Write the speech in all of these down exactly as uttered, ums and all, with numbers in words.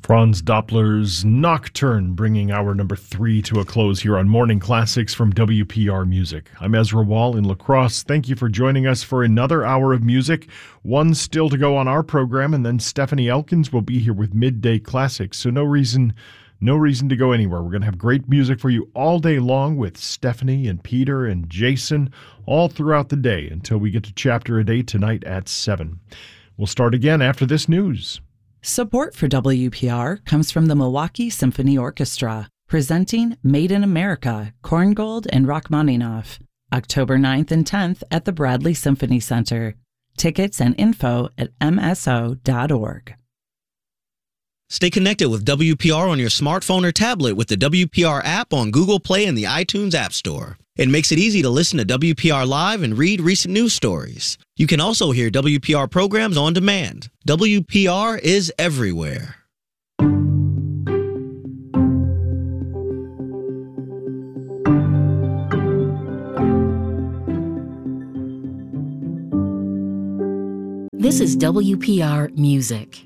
Franz Doppler's Nocturne, bringing hour number three to a close here on Morning Classics from W P R Music. I'm Ezra Wall in La Crosse. Thank you for joining us for another hour of music. One still to go on our program, and then Stephanie Elkins will be here with Midday Classics. So no reason, no reason to go anywhere. We're going to have great music for you all day long with Stephanie and Peter and Jason all throughout the day until we get to Chapter a Day tonight at seven. We'll start again after this news. Support for W P R comes from the Milwaukee Symphony Orchestra, presenting Made in America, Korngold and Rachmaninoff, October ninth and tenth at the Bradley Symphony Center. Tickets and info at m s o dot org. Stay connected with W P R on your smartphone or tablet with the W P R app on Google Play and the iTunes App Store. It makes it easy to listen to W P R Live and read recent news stories. You can also hear W P R programs on demand. W P R is everywhere. This is W P R Music.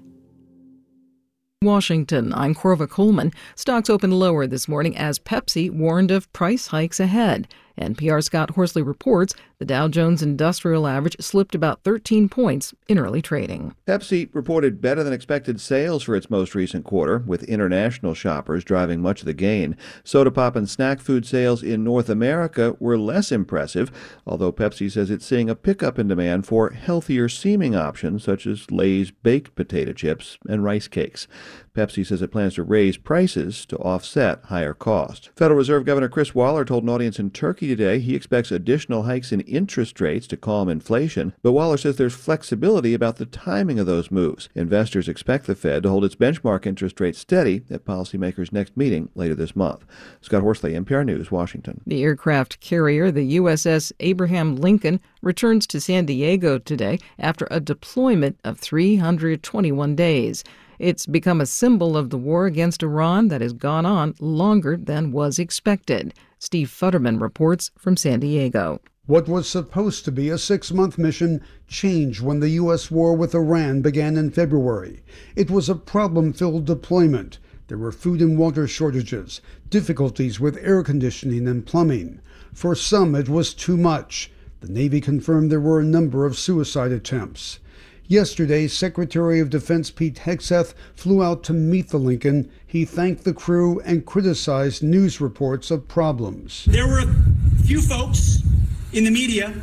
Washington, I'm Corva Coleman. Stocks opened lower this morning as Pepsi warned of price hikes ahead. N P R's Scott Horsley reports the Dow Jones Industrial Average slipped about thirteen points in early trading. Pepsi reported better than expected sales for its most recent quarter, with international shoppers driving much of the gain. Soda pop and snack food sales in North America were less impressive, although Pepsi says it's seeing a pickup in demand for healthier-seeming options such as Lay's baked potato chips and rice cakes. Pepsi says it plans to raise prices to offset higher costs. Federal Reserve Governor Chris Waller told an audience in Turkey today he expects additional hikes in interest rates to calm inflation, but Waller says there's flexibility about the timing of those moves. Investors expect the Fed to hold its benchmark interest rate steady at policymakers' next meeting later this month. Scott Horsley, N P R News, Washington. The aircraft carrier, the U S S Abraham Lincoln, returns to San Diego today after a deployment of three hundred twenty-one days. It's become a symbol of the war against Iran that has gone on longer than was expected. Steve Futterman reports from San Diego. What was supposed to be a six-month mission changed when the U S war with Iran began in February. It was a problem-filled deployment. There were food and water shortages, difficulties with air conditioning and plumbing. For some, it was too much. The Navy confirmed there were a number of suicide attempts. Yesterday, Secretary of Defense Pete Hegseth flew out to meet the Lincoln. He thanked the crew and criticized news reports of problems. There were a few folks in the media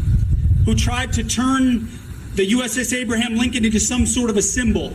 who tried to turn the U S S Abraham Lincoln into some sort of a symbol,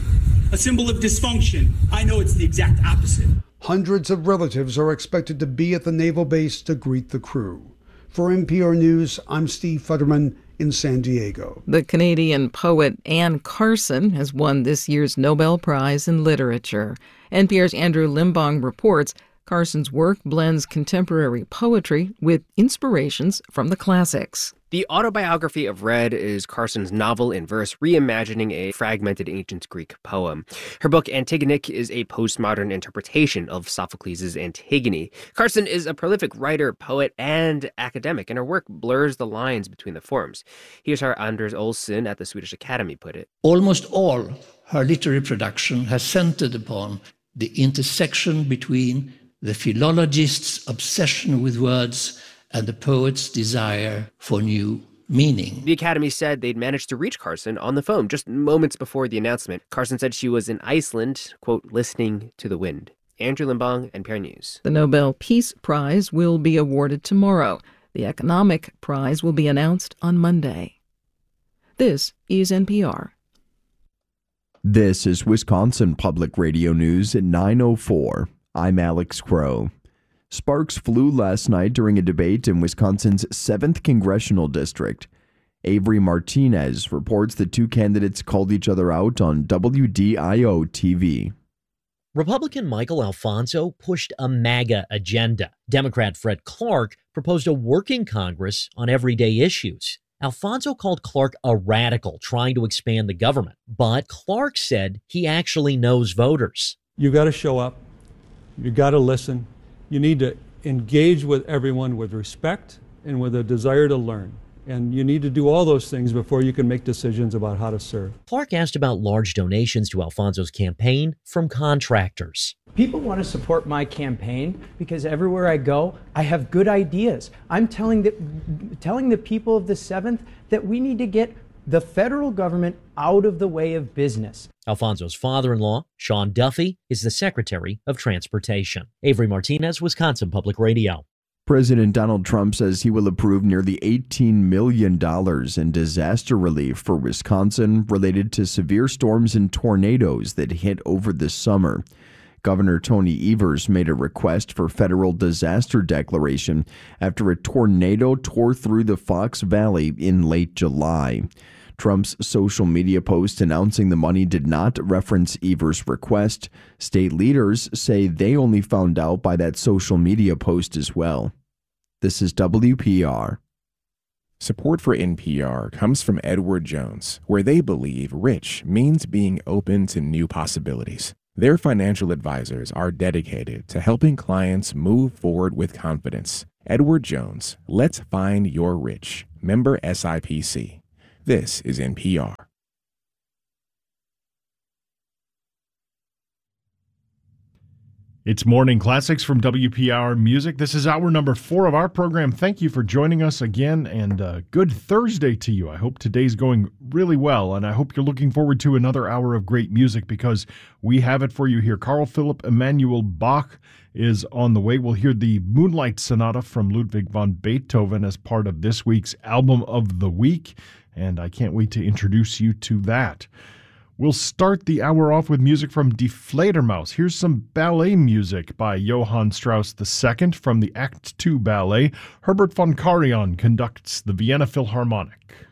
a symbol of dysfunction. I know it's the exact opposite. Hundreds of relatives are expected to be at the naval base to greet the crew. For N P R News, I'm Steve Futterman in San Diego. The Canadian poet Anne Carson has won this year's Nobel Prize in Literature. N P R's Andrew Limbong reports Carson's work blends contemporary poetry with inspirations from the classics. The autobiography of Red is Carson's novel in verse reimagining a fragmented ancient Greek poem. Her book Antigonic is a postmodern interpretation of Sophocles' Antigone. Carson is a prolific writer, poet, and academic, and her work blurs the lines between the forms. Here's how Anders Olsson at the Swedish Academy put it. Almost all her literary production has centered upon the intersection between the philologist's obsession with words and the poet's desire for new meaning. The Academy said they'd managed to reach Carson on the phone just moments before the announcement. Carson said she was in Iceland, quote, listening to the wind. Andrew Limbong, N P R News. The Nobel Peace Prize will be awarded tomorrow. The Economic Prize will be announced on Monday. This is N P R. This is Wisconsin Public Radio News at nine oh four. I'm Alex Crow. Sparks flew last night during a debate in Wisconsin's seventh Congressional District. Avery Martinez reports the two candidates called each other out on W D I O T V. Republican Michael Alfonso pushed a MAGA agenda. Democrat Fred Clark proposed a working Congress on everyday issues. Alfonso called Clark a radical trying to expand the government, but Clark said he actually knows voters. You got to show up. You got to listen. You need to engage with everyone with respect and with a desire to learn. And you need to do all those things before you can make decisions about how to serve. Clark asked about large donations to Alfonso's campaign from contractors. People want to support my campaign because everywhere I go, I have good ideas. I'm telling the, telling the people of the seventh that we need to get the federal government out of the way of business. Alfonso's father-in-law, Sean Duffy, is the Secretary of Transportation. Avery Martinez, Wisconsin Public Radio. President Donald Trump says he will approve nearly eighteen million dollars in disaster relief for Wisconsin related to severe storms and tornadoes that hit over the summer. Governor Tony Evers made a request for federal disaster declaration after a tornado tore through the Fox Valley in late July. Trump's social media post announcing the money did not reference Evers' request. State leaders say they only found out by that social media post as well. This is W P R. Support for N P R comes from Edward Jones, where they believe rich means being open to new possibilities. Their financial advisors are dedicated to helping clients move forward with confidence. Edward Jones, let's find your rich. Member S I P C. This is N P R. It's Morning Classics from W P R Music. This is hour number four of our program. Thank you for joining us again, and uh, good Thursday to you. I hope today's going really well, and I hope you're looking forward to another hour of great music because we have it for you here. Carl Philipp Emanuel Bach is on the way. We'll hear the Moonlight Sonata from Ludwig van Beethoven as part of this week's Album of the Week, and I can't wait to introduce you to that. We'll start the hour off with music from Die Fledermaus. Here's some ballet music by Johann Strauss the Second from the Act two ballet. Herbert von Karajan conducts the Vienna Philharmonic.